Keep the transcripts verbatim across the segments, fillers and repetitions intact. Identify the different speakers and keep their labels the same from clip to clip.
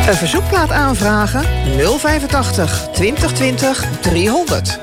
Speaker 1: Een verzoekplaat aanvragen nul vijfentachtig twintig twintig driehonderd.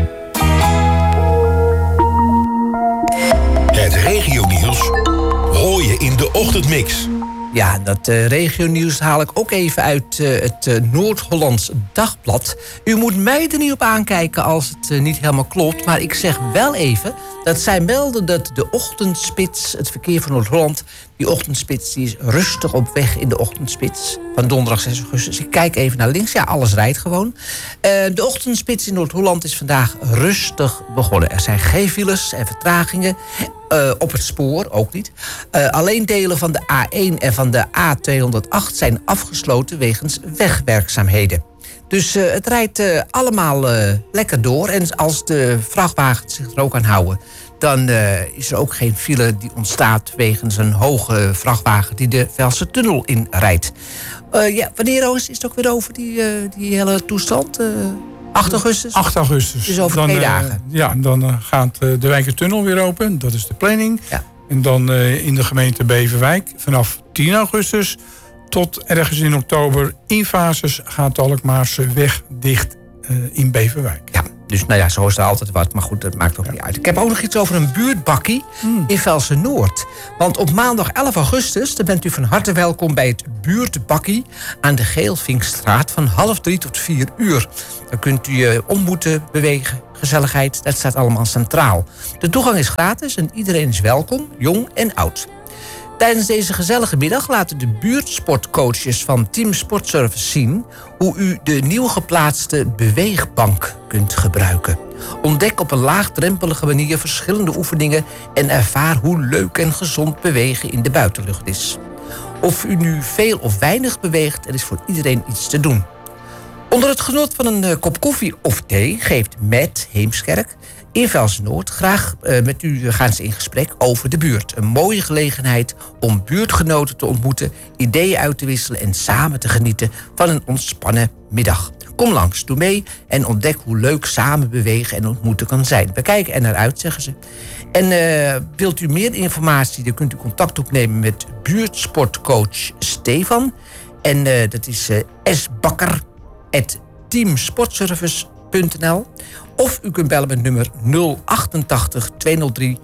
Speaker 2: Het regionieuws hoor je in de ochtendmix.
Speaker 3: Ja, dat uh, regionieuws haal ik ook even uit uh, het uh, Noord-Hollands Dagblad. U moet mij er niet op aankijken als het uh, niet helemaal klopt. Maar ik zeg wel even dat zij melden dat de ochtendspits, het verkeer van Noord-Holland, die ochtendspits die is rustig op weg in de ochtendspits van donderdag zes augustus. Ik kijk even naar links. Ja, alles rijdt gewoon. Uh, de ochtendspits in Noord-Holland is vandaag rustig begonnen. Er zijn geen files en vertragingen. Uh, op het spoor, ook niet. Uh, alleen delen van de A één en van de A tweehonderdacht zijn afgesloten wegens wegwerkzaamheden. Dus uh, het rijdt uh, allemaal uh, lekker door. En als de vrachtwagens zich er ook aan houden, dan uh, is er ook geen file die ontstaat wegens een hoge vrachtwagen die de Velsertunnel in rijdt. Uh, ja, wanneer Roos, is het ook weer over die, uh, die hele toestand? Uh, acht augustus?
Speaker 4: acht augustus.
Speaker 3: Dus over
Speaker 4: dan,
Speaker 3: twee
Speaker 4: uh,
Speaker 3: dagen.
Speaker 4: Ja, dan uh, gaat uh, de Wijkertunnel weer open. Dat is de planning.
Speaker 3: Ja.
Speaker 4: En dan uh, in de gemeente Beverwijk vanaf tien augustus tot ergens in oktober in fases gaat de Alkmaarse weg dicht uh, in Beverwijk.
Speaker 3: Ja, dus nou ja, zo is er altijd wat. Maar goed, dat maakt ook niet uit. Ik heb ook nog iets over een buurtbakkie mm. in Velsen-Noord. Want op maandag elf augustus dan bent u van harte welkom bij het buurtbakkie aan de Geelvinkstraat van half drie tot vier uur. Dan kunt u uh, ontmoeten, bewegen, gezelligheid. Dat staat allemaal centraal. De toegang is gratis en iedereen is welkom, jong en oud. Tijdens deze gezellige middag laten de buurtsportcoaches van Team Sportservice zien hoe u de nieuw geplaatste beweegbank kunt gebruiken. Ontdek op een laagdrempelige manier verschillende oefeningen en ervaar hoe leuk en gezond bewegen in de buitenlucht is. Of u nu veel of weinig beweegt, er is voor iedereen iets te doen. Onder het genot van een uh, kop koffie of thee geeft Matt Heemskerk in Velsen-Noord graag uh, met u gaan ze in gesprek over de buurt. Een mooie gelegenheid om buurtgenoten te ontmoeten, ideeën uit te wisselen en samen te genieten van een ontspannen middag. Kom langs, doe mee en ontdek hoe leuk samen bewegen en ontmoeten kan zijn. Bekijk er naar uit, zeggen ze. En uh, wilt u meer informatie, dan kunt u contact opnemen met buurtsportcoach Stefan. En uh, dat is uh, sbakker at teamsportservice punt n l. Of u kunt bellen met nummer nul achtentachtig tweehonderddrie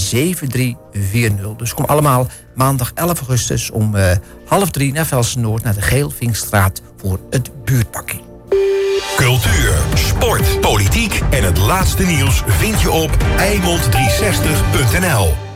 Speaker 3: zevenendertig veertig. Dus kom allemaal maandag elf augustus om uh, half drie naar Velsen-Noord, naar de Geelvinkstraat voor het buurtbakkie.
Speaker 2: Cultuur, sport, politiek en het laatste nieuws vind je op Eimond driehonderdzestig punt n l.